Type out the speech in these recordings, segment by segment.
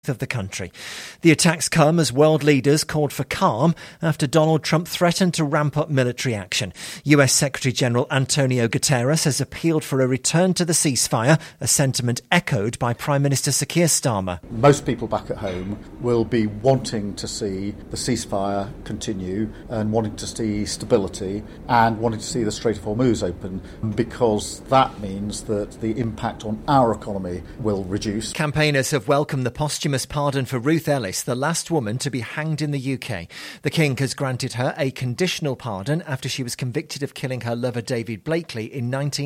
of the country. The attacks come as world leaders called for calm after Donald Trump threatened to ramp up military action. US Secretary General Antonio Guterres has appealed for a return to the ceasefire, a sentiment echoed by Prime Minister Sir Keir Starmer. Most people back at home will be wanting to see the ceasefire continue and wanting to see stability and wanting to see the Strait of Hormuz open, because that means that the impact on our economy will reduce. Campaigners have welcomed the posthumous pardon for Ruth Ellis, the last woman to be hanged in the UK. The King has granted her a conditional pardon after she was convicted of killing her lover David Blakely in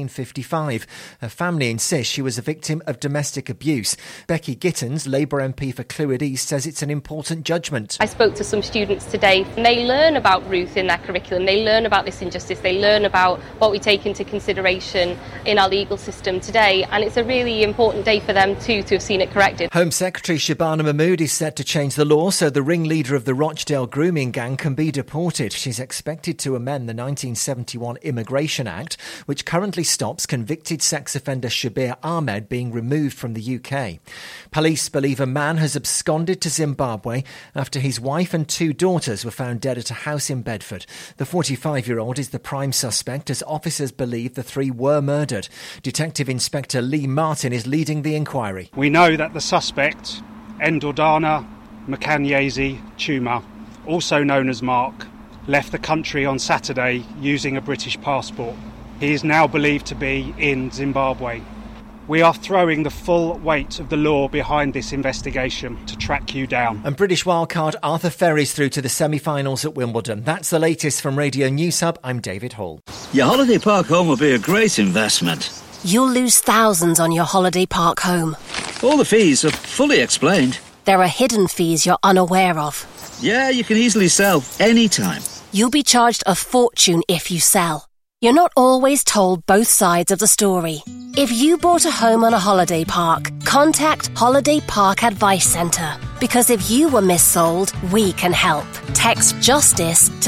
1955. Her family insists she was a victim of domestic abuse. Becky Gittins, Labour MP for Clwyd East, says it's an important judgment. I spoke to some students today and they learn about Ruth in their curriculum. They learn about this injustice. They learn about what we take into consideration in our legal system today, and it's a really important day for them too to have seen it corrected. Home Secretary Shabana Mahmood is set to change the law so the ringleader of the Rochdale grooming gang can be deported. She's expected to amend the 1971 Immigration Act, which currently stops convicted sex offender Shabir Ahmed being removed from the UK. Police believe a man has absconded to Zimbabwe after his wife and 2 daughters were found dead at a house in Bedford. The 45-year-old is the prime suspect, as officers believe the 3 were murdered. Detective Inspector Lee Martin is leading the inquiry. We know that the suspect, Endordana Mkanyezi Chuma, also known as Mark, left the country on Saturday using a British passport. He is now believed to be in Zimbabwe. We are throwing the full weight of the law behind this investigation to track you down. And British wildcard Arthur Ferry's through to the semi-finals at Wimbledon. That's the latest from Radio News Hub. I'm David Hall. Your holiday park home will be a great investment. You'll lose thousands on your holiday park home. All the fees are fully explained. There are hidden fees you're unaware of. Yeah, you can easily sell anytime. You'll be charged a fortune if you sell. You're not always told both sides of the story. If you bought a home on a holiday park, contact Holiday Park Advice Centre. Because if you were missold, we can help. Text JUSTICE to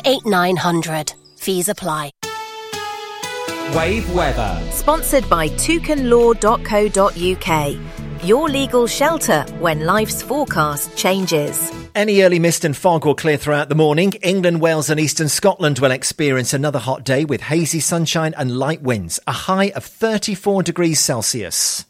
78900. Fees apply. Wave weather. Sponsored by toucanlaw.co.uk. Your legal shelter when life's forecast changes. Any early mist and fog will clear throughout the morning. England, Wales and eastern Scotland will experience another hot day with hazy sunshine and light winds. A high of 34 degrees Celsius.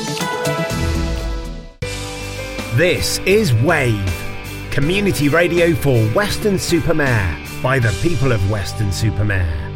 This is Wave. Community radio for Weston-super-Mare by the people of Weston-super-Mare.